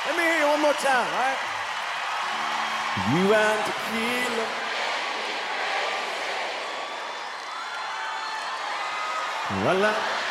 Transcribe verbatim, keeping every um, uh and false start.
Let me hear you one more time, all right? You and tequila. Voila.